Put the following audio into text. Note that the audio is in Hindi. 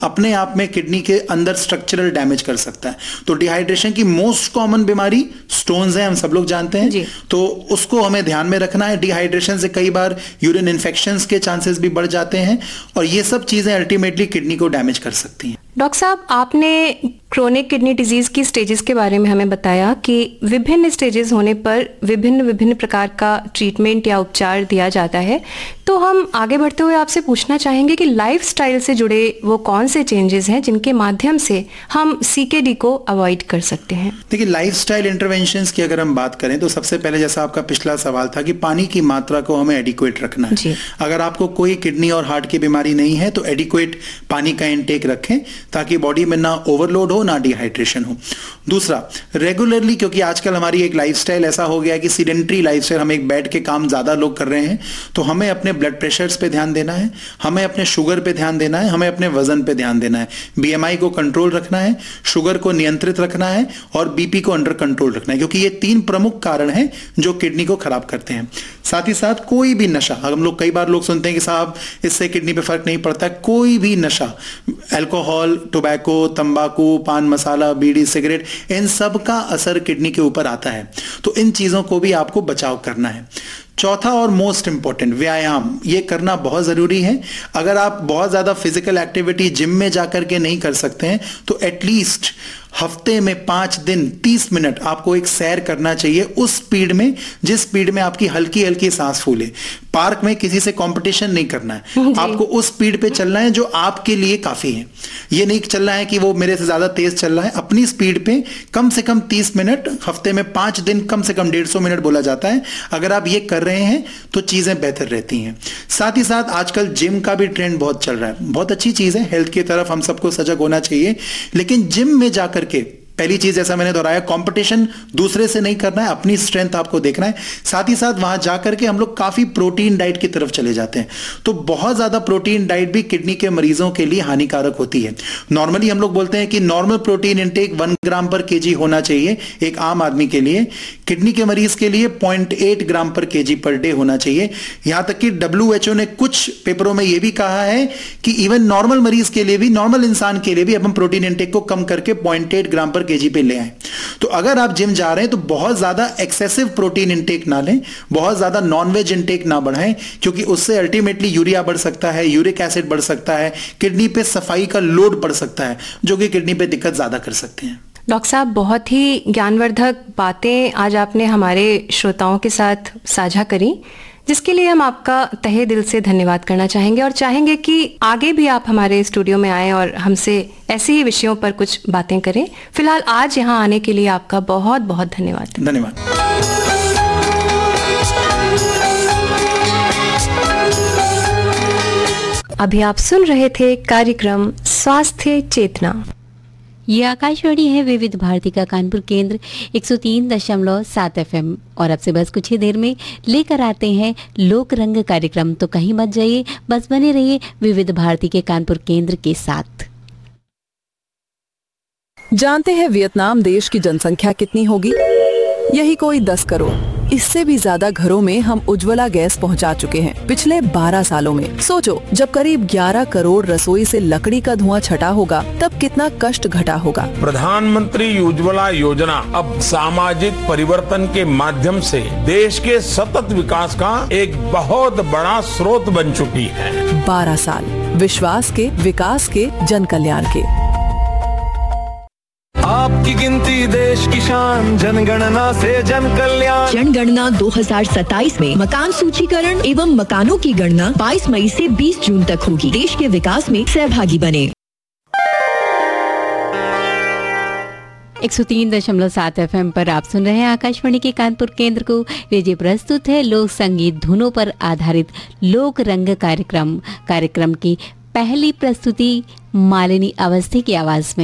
अपने आप में किडनी के अंदर स्ट्रक्चरल डैमेज कर सकता है। तो डिहाइड्रेशन की मोस्ट कॉमन बीमारी स्टोन्स है, हम सब लोग जानते हैं, तो उसको हमें ध्यान में रखना है। डिहाइड्रेशन से कई बार यूरिन इन्फेक्शंस के चांसेस भी बढ़ जाते हैं और ये सब चीजें अल्टीमेटली किडनी को डैमेज कर सकती हैं। डॉक्टर साहब, आपने क्रोनिक किडनी डिजीज की स्टेजेस के बारे में हमें बताया कि विभिन्न स्टेजेस होने पर विभिन्न प्रकार का ट्रीटमेंट या उपचार दिया जाता है। तो हम आगे बढ़ते हुए आपसे पूछना चाहेंगे कि लाइफस्टाइल से जुड़े वो कौन से चेंजेस हैं जिनके माध्यम से हम सीकेडी को अवॉइड कर सकते हैं? देखिए, लाइफस्टाइल इंटरवेंशंस की अगर हम बात करें तो सबसे पहले, जैसा आपका पिछला सवाल था कि पानी की मात्रा को हमें एडिक्वेट रखना है। अगर आपको कोई किडनी और हार्ट की बीमारी नहीं है तो एडिक्वेट पानी का इंटेक रखें ताकि बॉडी में ना ओवरलोड हो ना डिहाइड्रेशन हो। दूसरा, रेगुलरली, क्योंकि आजकल हमारी एक लाइफस्टाइल ऐसा हो गया है कि सीडेंट्री लाइफस्टाइल, हम एक बैठ के काम ज्यादा लोग कर रहे हैं, तो हमें अपने ब्लड प्रेशर्स पे ध्यान देना है, हमें अपने शुगर पे ध्यान देना है, हमें अपने वजन पे ध्यान देना है, बीएमआई को कंट्रोल रखना है, शुगर को नियंत्रित रखना है और बीपी को अंडर कंट्रोल रखना है, क्योंकि ये 3 प्रमुख कारण हैं जो किडनी को खराब करते हैं। साथ ही साथ कोई भी नशा, हम लोग कई बार लोग सुनते हैं कि साहब इससे किडनी पे फर्क नहीं पड़ता, कोई भी नशा, अल्कोहल, टोबैको, तंबाकू, पान मसाला, बीड़ी, सिगरेट, इन सब का असर किडनी के ऊपर आता है। तो इन चीजों को भी आपको बचाव करना है। चौथा और मोस्ट इंपॉर्टेंट, व्यायाम, ये करना बहुत जरूरी है। अगर आप बहुत ज्यादा फिजिकल एक्टिविटी जिम में जाकर के नहीं कर सकते हैं तो एटलीस्ट हफ्ते में 5 दिन 30 मिनट आपको एक सैर करना चाहिए, उस स्पीड में जिस स्पीड में आपकी हल्की हल्की सांस फूले। पार्क में किसी से कंपटीशन नहीं करना है, आपको उस स्पीड पे चलना है जो आपके लिए काफी है। ये नहीं चलना है कि वो मेरे से ज्यादा तेज चल रहा है, अपनी स्पीड पे कम से कम 30 मिनट, हफ्ते में 5 दिन, कम से कम 150 मिनट बोला जाता है। अगर आप ये कर रहे हैं तो चीजें बेहतर रहती हैं। साथ ही साथ आजकल जिम का भी ट्रेंड बहुत चल रहा है, बहुत अच्छी चीज है, हेल्थ की तरफ हम सबको सजग होना चाहिए। लेकिन जिम में जाकर के पहली चीज, जैसा मैंने दोहराया, कंपटीशन दूसरे से नहीं करना है, अपनी स्ट्रेंथ आपको देखना है। साथ ही साथ वहां जाकर के हम लोग काफी प्रोटीन डाइट की तरफ चले जाते हैं, तो बहुत ज्यादा प्रोटीन डाइट भी किडनी के मरीजों के लिए हानिकारक होती है। नॉर्मली हम लोग बोलते हैं कि नॉर्मल प्रोटीन इंटेक 1 ग्राम पर केजी होना चाहिए एक आम आदमी के लिए। किडनी के मरीज के लिए 0.8 ग्राम पर केजी पर डे होना चाहिए। यहां तक कि WHO ने कुछ पेपरों में यह भी कहा है कि इवन नॉर्मल मरीज के लिए भी, नॉर्मल इंसान के लिए भी अब हम प्रोटीन इंटेक को कम करके 0.8 ग्राम पर केजी पे ले आए। तो अगर आप जिम जा रहे हैं तो बहुत ज्यादा एक्सेसिव प्रोटीन इंटेक ना लें, बहुत ज्यादा नॉनवेज इंटेक ना बढ़ाएं, क्योंकि उससे अल्टीमेटली यूरिया बढ़ सकता है, यूरिक एसिड बढ़ सकता है, किडनी पे सफाई का लोड बढ़ सकता है, जो कि किडनी पे दिक्कत ज्यादा कर सकते हैं। डॉक्टर साहब, बहुत ही ज्ञानवर्धक बातें आज आपने हमारे श्रोताओं के साथ साझा करी, जिसके लिए हम आपका तहे दिल से धन्यवाद करना चाहेंगे और चाहेंगे कि आगे भी आप हमारे स्टूडियो में आएं और हमसे ऐसे ही विषयों पर कुछ बातें करें। फिलहाल आज यहां आने के लिए आपका बहुत बहुत धन्यवाद। धन्यवाद। अभी आप सुन रहे थे कार्यक्रम स्वास्थ्य चेतना। ये आकाशवाणी है विविध भारती का कानपुर केंद्र 103.7 FM और अब से बस कुछ ही देर में लेकर आते हैं लोक रंग कार्यक्रम। तो कहीं मत जाइए, बस बने रहिए विविध भारती के कानपुर केंद्र के साथ। जानते हैं वियतनाम देश की जनसंख्या कितनी होगी? यही कोई 10 करोड़। इससे भी ज्यादा घरों में हम उज्ज्वला गैस पहुंचा चुके हैं पिछले 12 सालों में। सोचो, जब करीब 11 करोड़ रसोई से लकड़ी का धुआं छटा होगा तब कितना कष्ट घटा होगा। प्रधानमंत्री उज्ज्वला योजना अब सामाजिक परिवर्तन के माध्यम से देश के सतत विकास का एक बहुत बड़ा स्रोत बन चुकी है। 12 साल विश्वास के, विकास के, जन कल्याण के। आपकी गिनती देश की शान, जनगणना से जन कल्याण। जनगणना 2027 में मकान सूचीकरण एवं मकानों की गणना 22 मई से 20 जून तक होगी। देश के विकास में सहभागी बने। 103.7 FM पर आप सुन रहे हैं आकाशवाणी के कानपुर केंद्र को। लीजिए प्रस्तुत है लोक संगीत धुनों पर आधारित लोक रंग कार्यक्रम की पहली प्रस्तुति मालिनी अवस्थी की आवाज में।